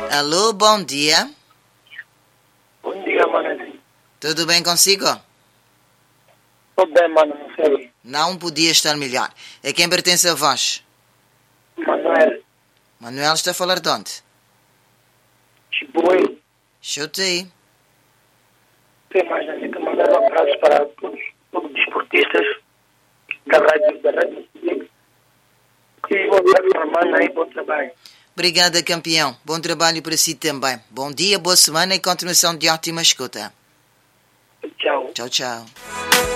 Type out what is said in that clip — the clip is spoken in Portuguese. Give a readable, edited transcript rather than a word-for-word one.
Alô, bom dia. Bom dia, mano. Tudo bem consigo? Tudo bem, mano, não sei. Não podia estar melhor. A quem pertence a voz? Manuel, Manuel está a falar de onde? Chibui, Chuta aí. tem mais gente que mandar um abraço para todos os desportistas da Rádio Cidade. E vou dar para a mana aí, bom trabalho. Obrigada, campeão. Bom trabalho para si também. Bom dia, boa semana e continuação de ótima escuta. Tchau. Tchau, tchau.